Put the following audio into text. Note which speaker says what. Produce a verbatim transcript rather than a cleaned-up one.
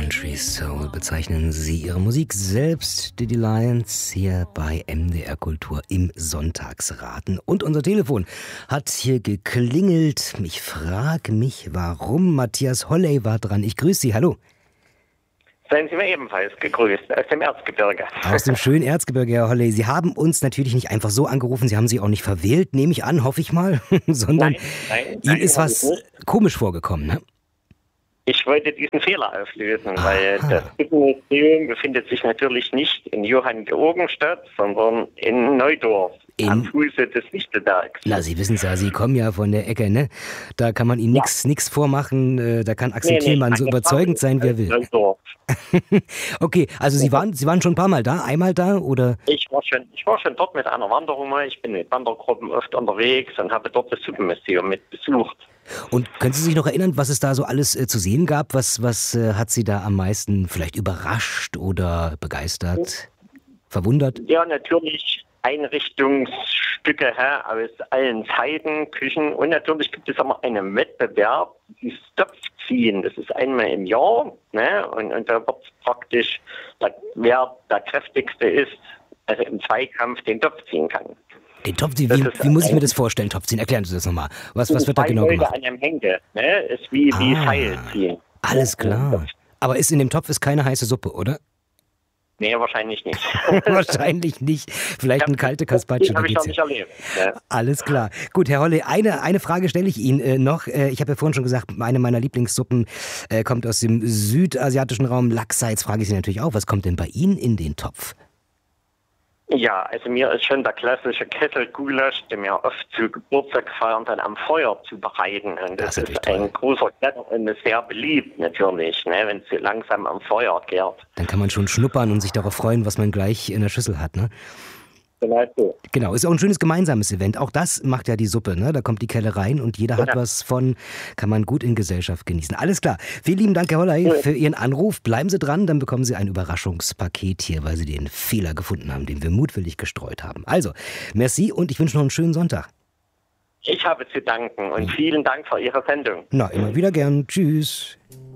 Speaker 1: Country Soul bezeichnen sie ihre Musik selbst, Didi Lions, hier bei M D R Kultur im Sonntagsraten. Und unser Telefon hat hier geklingelt. Ich frage mich, warum. Matthias Holley war dran. Ich grüße Sie, hallo.
Speaker 2: Seien Sie mir ebenfalls gegrüßt, aus dem Erzgebirge.
Speaker 1: Aus dem schönen Erzgebirge, Herr Holley. Sie haben uns natürlich nicht einfach so angerufen, Sie haben sich auch nicht verwählt, nehme ich an, hoffe ich mal, sondern
Speaker 2: Nein, nein,
Speaker 1: Ihnen
Speaker 2: nein,
Speaker 1: ist was komisch vorgekommen, ne?
Speaker 2: Ich wollte diesen Fehler auflösen,
Speaker 1: Aha.
Speaker 2: weil das Museum befindet sich natürlich nicht in Johanngeorgenstadt, sondern in Neudorf,
Speaker 1: In-
Speaker 2: am Fuße des Lichtenbergs.
Speaker 1: Na, Sie wissen es ja, Sie kommen ja von der Ecke, ne? Da kann man Ihnen
Speaker 2: Ja.
Speaker 1: nichts nix vormachen, äh, da kann Axel
Speaker 2: Nee, nee,
Speaker 1: Thielmann so
Speaker 2: meine
Speaker 1: überzeugend
Speaker 2: Frau
Speaker 1: sein, wie er
Speaker 2: ist
Speaker 1: will.
Speaker 2: aus Neudorf.
Speaker 1: Okay, also Sie waren, Sie waren schon ein paar Mal da, einmal da oder?
Speaker 2: Ich war schon, ich war schon dort mit einer Wanderung mal. Ich bin mit Wandergruppen oft unterwegs und habe dort das Suppenmuseum mit besucht.
Speaker 1: Und können Sie sich noch erinnern, was es da so alles äh, zu sehen gab? Was, was äh, hat Sie da am meisten vielleicht überrascht oder begeistert, verwundert?
Speaker 2: Ja, natürlich Einrichtungsstücke hä, aus allen Zeiten, Küchen, und natürlich gibt es auch noch einen Wettbewerb, die Topfziehen. Das ist einmal im Jahr, ne? und, und da wird praktisch, der, wer der kräftigste ist, also im Zweikampf den Topf ziehen kann.
Speaker 1: Den Topf, wie,
Speaker 2: Das
Speaker 1: wie,
Speaker 2: ist
Speaker 1: wie muss ich mir
Speaker 2: ein-
Speaker 1: das vorstellen, Topfziehen? Erklären Sie das nochmal. Was, was
Speaker 2: sind
Speaker 1: wird da
Speaker 2: zwei
Speaker 1: genau
Speaker 2: Leute
Speaker 1: gemacht?
Speaker 2: an einem Henke, ne? Ist wie, wie
Speaker 1: Ah,
Speaker 2: Seil ziehen.
Speaker 1: Alles klar. Aber ist in dem Topf ist keine heiße Suppe, oder?
Speaker 2: Nee, wahrscheinlich nicht.
Speaker 1: Wahrscheinlich nicht. Vielleicht ein kalte Carpaccio.
Speaker 2: Das habe
Speaker 1: da
Speaker 2: ich noch
Speaker 1: geht's
Speaker 2: nicht
Speaker 1: ja.
Speaker 2: erlebt. Ne?
Speaker 1: Alles klar. Gut, Herr Holle, eine, eine Frage stelle ich Ihnen äh, noch. Äh, ich habe ja vorhin schon gesagt, eine meiner Lieblingssuppen äh, kommt aus dem südasiatischen Raum. Lachsa. Jetzt frage ich Sie natürlich auch, was kommt denn bei Ihnen in den Topf?
Speaker 2: Ja, also mir ist schon der klassische Kesselgulasch, den wir oft zu Geburtstag feiern, dann am Feuer zu bereiten. Und
Speaker 1: Das
Speaker 2: das,
Speaker 1: ist
Speaker 2: ist
Speaker 1: natürlich
Speaker 2: ein großer Kletter und ist sehr beliebt natürlich, ne, wenn es so langsam am Feuer gärt.
Speaker 1: Dann kann man schon schnuppern und sich darauf freuen, was man gleich in der Schüssel hat, ne?
Speaker 2: Genau so.
Speaker 1: Genau, ist auch ein schönes gemeinsames Event. Auch das macht ja die Suppe, ne? Da kommt die Kelle rein und jeder hat
Speaker 2: Genau.
Speaker 1: was von, kann man gut in Gesellschaft genießen. Alles klar. Vielen lieben Dank, Herr Holley, für Ihren Anruf. Bleiben Sie dran, dann bekommen Sie ein Überraschungspaket hier, weil Sie den Fehler gefunden haben, den wir mutwillig gestreut haben. Also, merci und ich wünsche noch einen schönen Sonntag.
Speaker 2: Ich habe zu danken und vielen Dank für Ihre Sendung.
Speaker 1: Na, immer wieder gern. Tschüss.